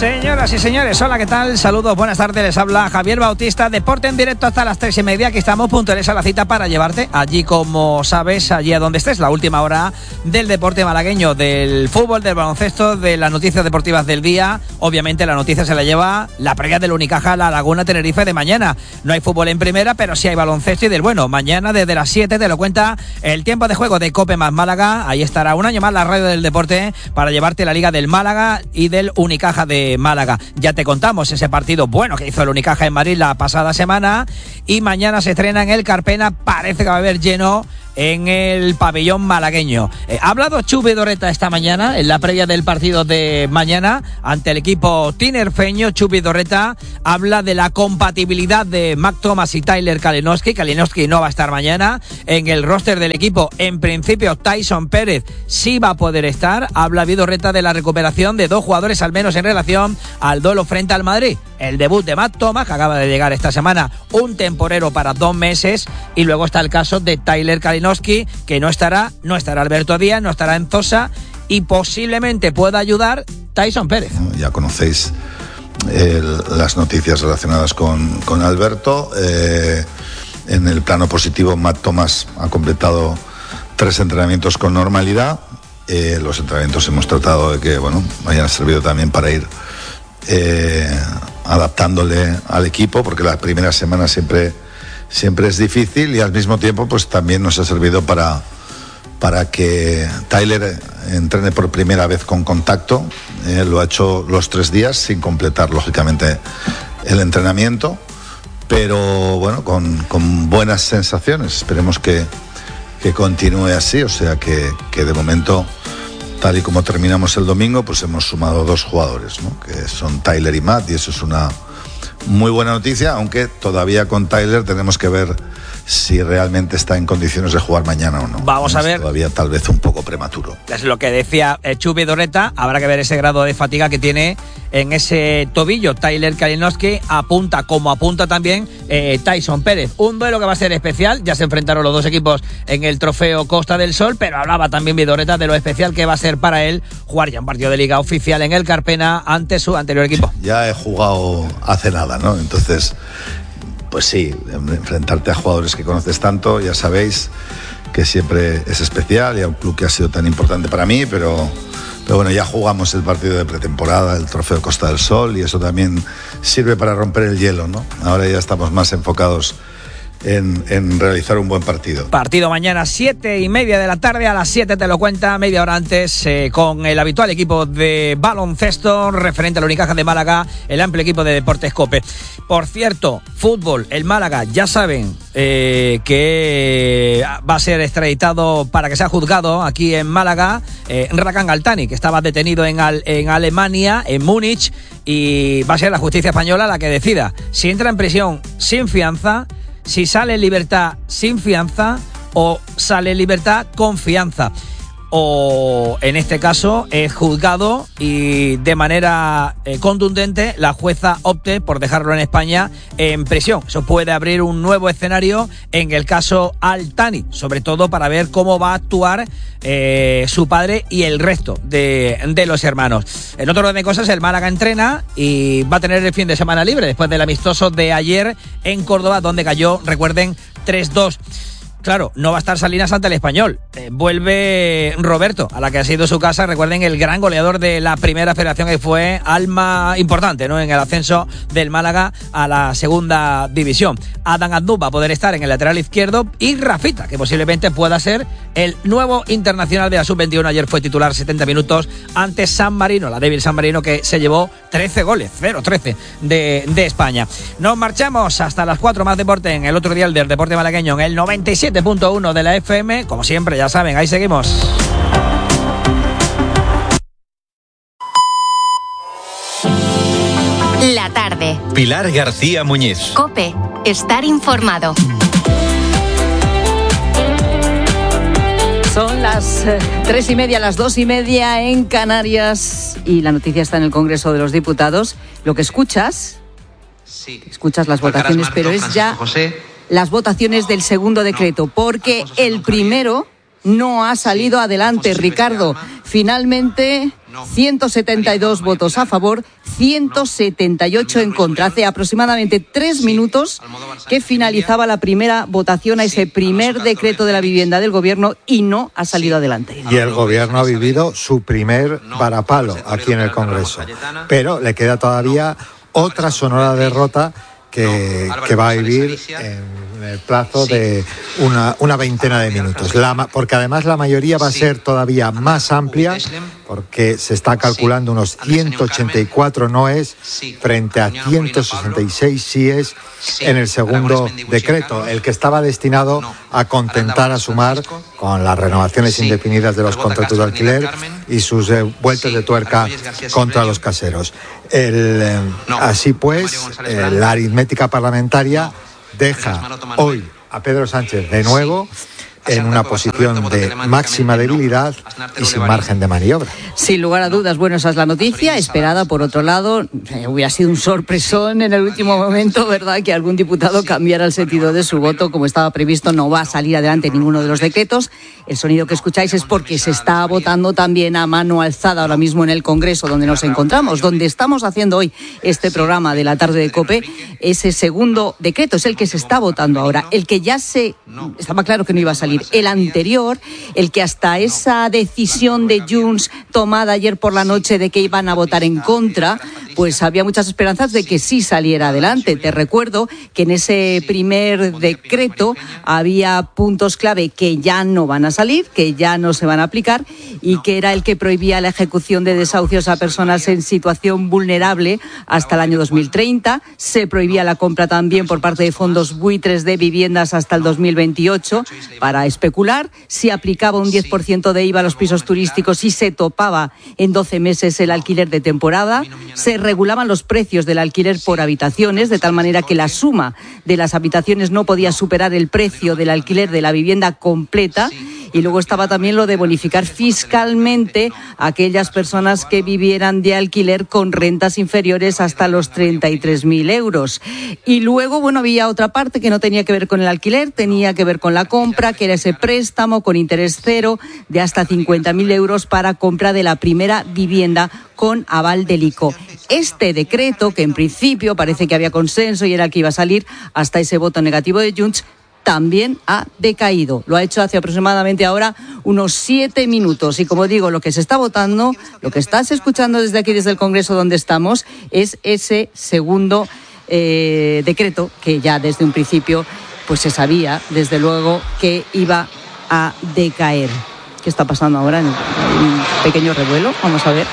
Señoras y señores, hola, ¿qué tal? Saludos, buenas tardes, les habla Javier Bautista. Deporte en directo hasta las 3:30. Aquí estamos puntuales a la cita para llevarte allí, como sabes, allí a donde estés. La última hora del deporte malagueño, del fútbol, del baloncesto, de las noticias deportivas del día. Obviamente la noticia se la lleva la previa del Unicaja La Laguna Tenerife de mañana. No hay fútbol en primera, pero sí hay baloncesto y del bueno. Mañana desde las 7 te lo cuenta el tiempo de juego de COPE más Málaga. Ahí estará un año más la radio del deporte para llevarte la Liga del Málaga y del Unicaja de Málaga. Ya te contamos ese partido bueno que hizo el Unicaja en Madrid la pasada semana, y mañana se estrena en el Carpena. Parece que va a haber lleno en el pabellón malagueño. Ha hablado Chu Vidorreta esta mañana en la previa del partido de mañana ante el equipo tinerfeño. Chu Vidorreta habla de la compatibilidad de Mac Thomas y Tyler Kalinowski. Kalinowski no va a estar mañana en el roster del equipo. En principio Tyson Pérez sí va a poder estar. Habla Vidorreta de la recuperación de dos jugadores al menos en relación al duelo frente al Madrid. El debut de Mac Thomas, que acaba de llegar esta semana, un temporero para 2 meses, y luego está el caso de Tyler Kalinowski, que no estará Alberto Díaz, no estará Enzosa, y posiblemente pueda ayudar Tyson Pérez. Ya conocéis las noticias relacionadas con Alberto. En el plano positivo, Mac Thomas ha completado 3 entrenamientos con normalidad. Los entrenamientos hemos tratado de que hayan servido también para ir adaptándole al equipo, porque la primera semana siempre es difícil, y al mismo tiempo pues también nos ha servido para que Tyler entrene por primera vez con contacto. Lo ha hecho los 3 días sin completar lógicamente el entrenamiento, pero bueno, con buenas sensaciones. Esperemos que continúe así, o sea que de momento, tal y como terminamos el domingo, pues hemos sumado 2 jugadores, ¿no? Que son Tyler y Matt, y eso es una muy buena noticia, aunque todavía con Tyler tenemos que ver si realmente está en condiciones de jugar mañana o no. Vamos a ver. Todavía tal vez un poco prematuro. Es lo que decía Chu Vidorreta. Habrá que ver ese grado de fatiga que tiene en ese tobillo Tyler Kalinowski. Apunta también Tyson Pérez. Un duelo que va a ser especial. Ya se enfrentaron los dos equipos en el trofeo Costa del Sol, pero hablaba también Vidorreta de lo especial que va a ser para él jugar ya un partido de liga oficial en el Carpena ante su anterior equipo. Ya he jugado hace nada, ¿no? Entonces, pues sí, enfrentarte a jugadores que conoces tanto, ya sabéis que siempre es especial, y a un club que ha sido tan importante para mí, pero bueno, ya jugamos el partido de pretemporada, el trofeo Costa del Sol, y eso también sirve para romper el hielo, ¿no? Ahora ya estamos más enfocados en realizar un buen partido. Partido mañana 7:30 de la tarde, a las 7 te lo cuenta, media hora antes, con el habitual equipo de baloncesto referente al Unicaja de Málaga, el amplio equipo de Deportes COPE. Por cierto, fútbol, el Málaga, ya saben que va a ser extraditado para que sea juzgado aquí en Málaga, Rakan Galtani, que estaba detenido en Alemania, en Múnich, y va a ser la justicia española la que decida si entra en prisión sin fianza, si sale en libertad sin fianza o sale en libertad con fianza. O en este caso es juzgado y de manera contundente la jueza opte por dejarlo en España en prisión. Eso puede abrir un nuevo escenario en el caso Al-Thani, sobre todo para ver cómo va a actuar su padre y el resto de los hermanos. En otro orden de cosas, el Málaga entrena y va a tener el fin de semana libre después del amistoso de ayer en Córdoba, donde cayó, recuerden, 3-2. Claro, no va a estar Salinas ante el Español. Vuelve Roberto, a la que ha sido su casa. Recuerden, el gran goleador de la primera federación, que fue alma importante, ¿no?, en el ascenso del Málaga a la segunda división. Adam Andú va a poder estar en el lateral izquierdo, y Rafita, que posiblemente pueda ser el nuevo internacional de la sub-21. Ayer fue titular 70 minutos ante San Marino, la débil San Marino, que se llevó 13 goles, 0-13 de España. Nos marchamos hasta las 4, más deporte en el otro dial del deporte malagueño, en el 97.1 de la FM. Como siempre, ya saben, ahí seguimos. La tarde. Pilar García Muñiz. COPE. Estar informado. Son las 3:30, las 2:30 en Canarias, y la noticia está en el Congreso de los Diputados. Lo que escuchas las votaciones, pero es ya las votaciones del segundo decreto, porque el primero no ha salido adelante. Ricardo, Finalmente, 172 votos a favor, 178 en contra. Hace aproximadamente 3 minutos que finalizaba la primera votación a ese primer decreto de la vivienda del Gobierno y no ha salido adelante. Y el Gobierno ha vivido su primer varapalo aquí en el Congreso. Pero le queda todavía otra sonora derrota que va a vivir en el plazo de una veintena de minutos. Porque además la mayoría va a ser todavía más amplia, porque se está calculando unos 184 noes frente a 166 síes en el segundo decreto, el que estaba destinado a contentar a Sumar con las renovaciones indefinidas de los contratos de alquiler y sus vueltas de tuerca contra los caseros. Así pues, la aritmética parlamentaria deja hoy a Pedro Sánchez de nuevo en una posición de máxima debilidad y sin margen de maniobra. Sin lugar a dudas, bueno, esa es la noticia esperada. Por otro lado, hubiera sido un sorpresón en el último momento, ¿verdad?, que algún diputado cambiara el sentido de su voto. Como estaba previsto, no va a salir adelante ninguno de los decretos. El sonido que escucháis es porque se está votando también a mano alzada ahora mismo en el Congreso, donde nos encontramos, donde estamos haciendo hoy este programa de la tarde de COPE. Ese segundo decreto es el que se está votando ahora, el que ya estaba claro que no iba a salir. El anterior, el que hasta esa decisión de Junts tomada ayer por la noche de que iban a votar en contra, pues había muchas esperanzas de que sí saliera adelante. Te recuerdo que en ese primer decreto había puntos clave que ya no van a salir, que ya no se van a aplicar, y que era el que prohibía la ejecución de desahucios a personas en situación vulnerable hasta el año 2030. Se prohibía la compra también por parte de fondos buitres de viviendas hasta el 2028 para especular. Se aplicaba un 10% de IVA a los pisos turísticos y se topaba en 12 meses el alquiler de temporada. Se regulaban los precios del alquiler por habitaciones, de tal manera que la suma de las habitaciones no podía superar el precio del alquiler de la vivienda completa. Y luego estaba también lo de bonificar fiscalmente a aquellas personas que vivieran de alquiler con rentas inferiores hasta los 33.000 euros. Y luego, bueno, había otra parte que no tenía que ver con el alquiler, tenía que ver con la compra, que era ese préstamo con interés cero de hasta 50.000 euros para compra de la primera vivienda con aval del ICO. Este decreto, que en principio parece que había consenso y era el que iba a salir hasta ese voto negativo de Junts, también ha decaído. Lo ha hecho hace aproximadamente ahora unos 7 minutos. Y como digo, lo que se está votando, lo que estás escuchando desde aquí, desde el Congreso donde estamos, es ese segundo decreto que ya desde un principio pues se sabía, desde luego, que iba a decaer. ¿Qué está pasando ahora? Un pequeño revuelo. Vamos a ver.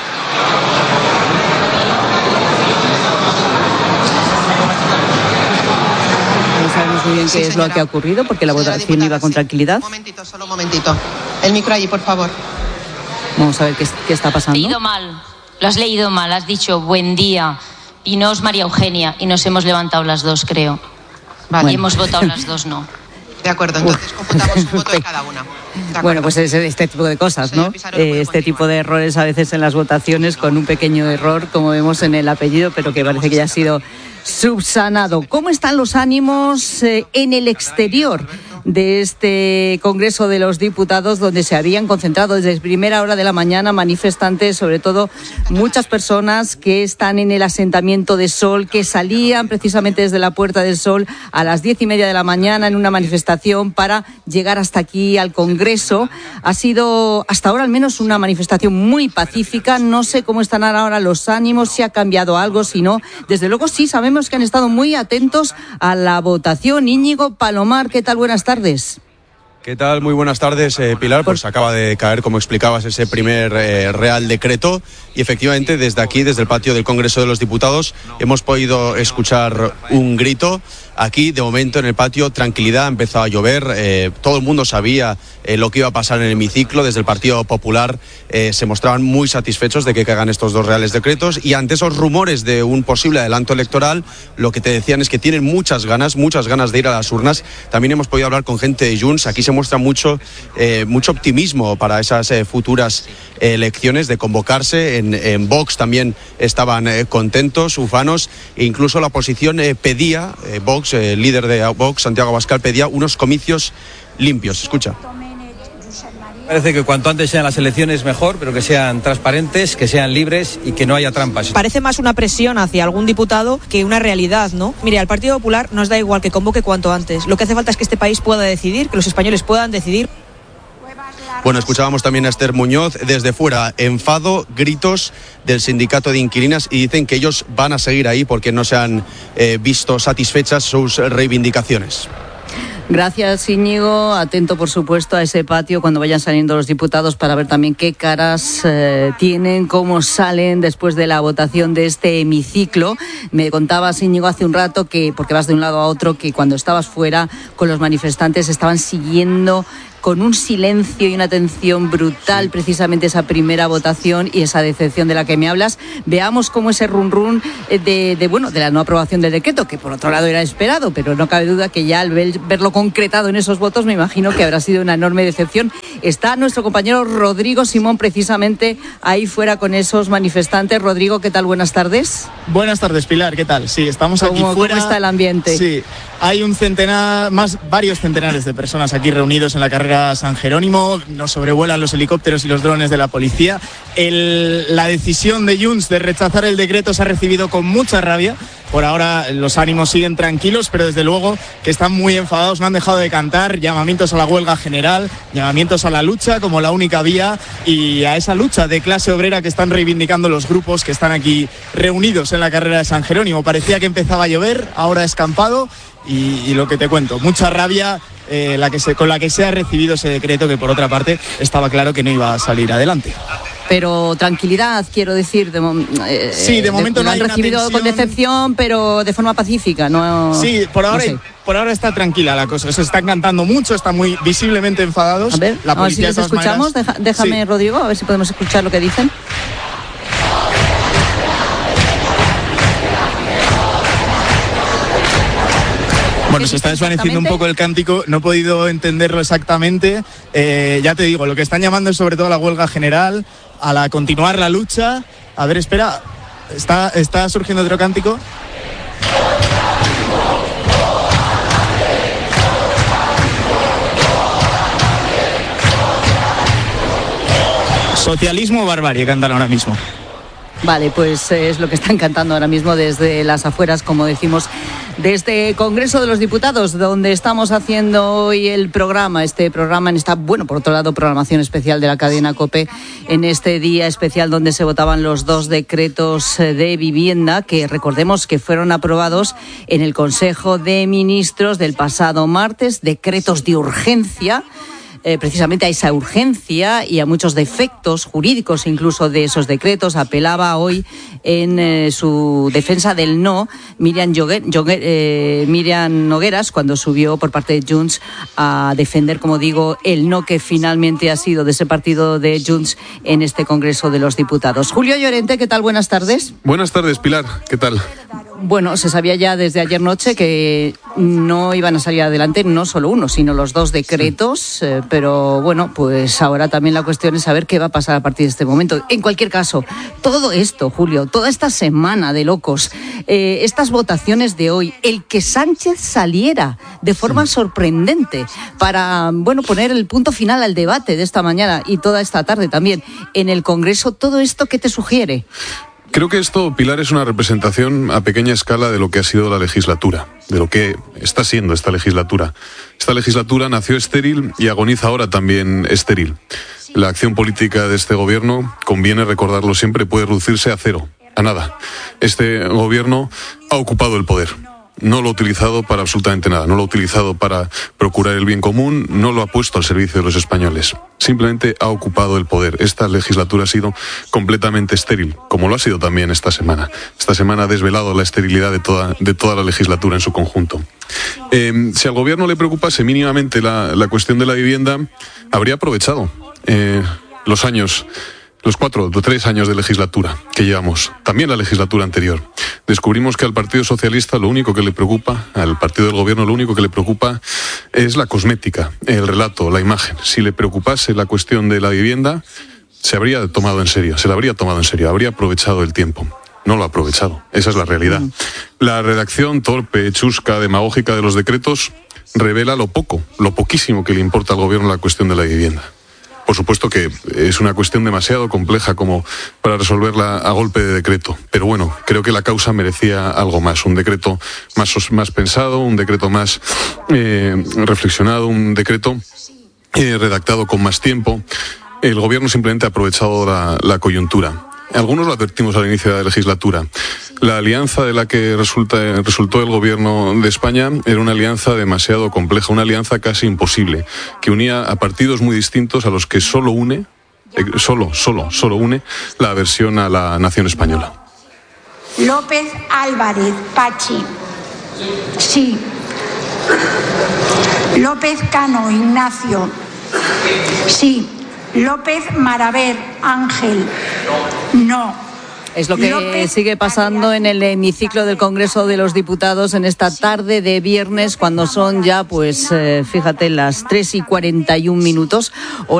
Sabemos muy bien qué es lo que ha ocurrido, porque la votación iba con tranquilidad. Solo un momentito. El micro allí, por favor. Vamos a ver qué está pasando. Has leído mal, lo has leído mal, has dicho buen día y no es María Eugenia, y nos hemos levantado las dos, creo. Vale. Y hemos votado las dos, no. De acuerdo, entonces computamos un voto de cada una. Bueno, pues es este tipo de cosas, ¿no? Este tipo de errores a veces en las votaciones, con un pequeño error, como vemos en el apellido, pero que parece que ya ha sido subsanado. ¿Cómo están los ánimos en el exterior de este Congreso de los Diputados, donde se habían concentrado desde primera hora de la mañana manifestantes, sobre todo muchas personas que están en el asentamiento de Sol, que salían precisamente desde la Puerta del Sol a las 10:30 de la mañana en una manifestación para llegar hasta aquí al Congreso? Ha sido hasta ahora al menos una manifestación muy pacífica. No sé cómo están ahora los ánimos, si ha cambiado algo, si no. Desde luego sí, sabemos que han estado muy atentos a la votación. Íñigo Palomar, ¿qué tal? Buenas tardes. ¿Qué tal? Muy buenas tardes, Pilar. Pues acaba de caer, como explicabas, ese primer Real Decreto, y efectivamente desde aquí, desde el patio del Congreso de los Diputados, hemos podido escuchar un grito. Aquí, de momento, en el patio, tranquilidad, ha empezado a llover, todo el mundo sabía lo que iba a pasar en el hemiciclo. Desde el Partido Popular se mostraban muy satisfechos de que caigan estos dos Reales Decretos, y ante esos rumores de un posible adelanto electoral, lo que te decían es que tienen muchas ganas de ir a las urnas. También hemos podido hablar con gente de Junts. Aquí se muestra mucho optimismo para esas futuras elecciones, de convocarse. En Vox también estaban contentos, ufanos, e incluso la oposición pedía, Vox, el líder de Vox, Santiago Abascal, pedía unos comicios limpios. Escucha. Parece que cuanto antes sean las elecciones mejor, pero que sean transparentes, que sean libres y que no haya trampas. Parece más una presión hacia algún diputado que una realidad, ¿no? Mire, al Partido Popular nos da igual que convoque cuanto antes. Lo que hace falta es que este país pueda decidir, que los españoles puedan decidir. Bueno, escuchábamos también a Esther Muñoz desde fuera, enfado, gritos del sindicato de inquilinas y dicen que ellos van a seguir ahí porque no se han visto satisfechas sus reivindicaciones. Gracias, Íñigo. Atento, por supuesto, a ese patio cuando vayan saliendo los diputados para ver también qué caras tienen, cómo salen después de la votación de este hemiciclo. Me contabas, Íñigo, hace un rato que, porque vas de un lado a otro, que cuando estabas fuera con los manifestantes estaban siguiendo con un silencio y una atención brutal precisamente esa primera votación y esa decepción de la que me hablas. Veamos cómo ese run de la no aprobación del decreto, que por otro lado era esperado, pero no cabe duda que ya al verlo concretado en esos votos me imagino que habrá sido una enorme decepción. Está nuestro compañero Rodrigo Simón precisamente ahí fuera con esos manifestantes. Rodrigo, ¿qué tal? Buenas tardes. Buenas tardes, Pilar, ¿qué tal? Sí, estamos aquí fuera. ¿Cómo está el ambiente? Sí, hay varios centenares de personas aquí reunidos en la carrera San Jerónimo. Nos sobrevuelan los helicópteros y los drones de la policía. La decisión de Junts de rechazar el decreto se ha recibido con mucha rabia. Por ahora los ánimos siguen tranquilos, pero desde luego que están muy enfadados, no han dejado de cantar llamamientos a la huelga general, llamamientos a la lucha como la única vía y a esa lucha de clase obrera que están reivindicando los grupos que están aquí reunidos en la carrera de San Jerónimo. Parecía que empezaba a llover, ahora ha escampado y lo que te cuento, mucha rabia con la que se ha recibido ese decreto, que por otra parte estaba claro que no iba a salir adelante. Pero tranquilidad, quiero decir. Sí, de momento no hay una tensión. Lo han recibido con decepción, pero de forma pacífica, ¿no? Sí, por ahora está tranquila la cosa. Se están cantando mucho, están muy visiblemente enfadados. A ver, la policía, si les escuchamos. Déjame, sí. Rodrigo, a ver si podemos escuchar lo que dicen. Bueno, se está desvaneciendo un poco el cántico, no he podido entenderlo exactamente. Ya te digo, lo que están llamando es sobre todo a la huelga general, a continuar la lucha. A ver, espera, está surgiendo otro cántico. Socialismo o barbarie cantan ahora mismo. Vale, pues es lo que están cantando ahora mismo desde las afueras, como decimos, de este Congreso de los Diputados, donde estamos haciendo hoy el programa, en esta, por otro lado, programación especial de la cadena COPE, en este día especial donde se votaban los 2 decretos de vivienda, que recordemos que fueron aprobados en el Consejo de Ministros del pasado martes, decretos de urgencia. Precisamente a esa urgencia y a muchos defectos jurídicos incluso de esos decretos. Apelaba hoy en su defensa del no Miriam Nogueras cuando subió por parte de Junts a defender, como digo, el no que finalmente ha sido de ese partido de Junts en este Congreso de los Diputados. Julio Llorente, ¿qué tal? Buenas tardes. Buenas tardes, Pilar. ¿Qué tal? Bueno, se sabía ya desde ayer noche que no iban a salir adelante no solo uno, sino los 2 decretos, pero bueno, pues ahora también la cuestión es saber qué va a pasar a partir de este momento. En cualquier caso, todo esto, Julio, toda esta semana de locos, estas votaciones de hoy, el que Sánchez saliera de forma sorprendente para, poner el punto final al debate de esta mañana y toda esta tarde también en el Congreso, ¿todo esto qué te sugiere? Creo que esto, Pilar, es una representación a pequeña escala de lo que ha sido la legislatura, de lo que está siendo esta legislatura. Esta legislatura nació estéril y agoniza ahora también estéril. La acción política de este gobierno, conviene recordarlo siempre, puede reducirse a cero, a nada. Este gobierno ha ocupado el poder. No lo ha utilizado para absolutamente nada, no lo ha utilizado para procurar el bien común, no lo ha puesto al servicio de los españoles. Simplemente ha ocupado el poder. Esta legislatura ha sido completamente estéril, como lo ha sido también esta semana. Esta semana ha desvelado la esterilidad de toda la legislatura en su conjunto. Si al gobierno le preocupase mínimamente la cuestión de la vivienda, habría aprovechado los 3 años de legislatura que llevamos, también la legislatura anterior. Descubrimos que al Partido Socialista lo único que le preocupa, al partido del gobierno lo único que le preocupa es la cosmética, el relato, la imagen. Si le preocupase la cuestión de la vivienda, se la habría tomado en serio, habría aprovechado el tiempo. No lo ha aprovechado, esa es la realidad. La redacción torpe, chusca, demagógica de los decretos revela lo poquísimo que le importa al gobierno la cuestión de la vivienda. Por supuesto que es una cuestión demasiado compleja como para resolverla a golpe de decreto. Pero bueno, creo que la causa merecía algo más. Un decreto más pensado, un decreto más reflexionado, un decreto redactado con más tiempo. El gobierno simplemente ha aprovechado la coyuntura. Algunos lo advertimos al inicio de la legislatura. La alianza de la que resultó el gobierno de España era una alianza demasiado compleja, una alianza casi imposible, que unía a partidos muy distintos a los que solo une la aversión a la nación española. López Álvarez, Pachi. Sí. López Cano, Ignacio. Sí. López Maraver, Ángel. No. Es lo que sigue pasando en el hemiciclo del Congreso de los Diputados en esta tarde de viernes, cuando son ya, pues, fíjate, las 3:41.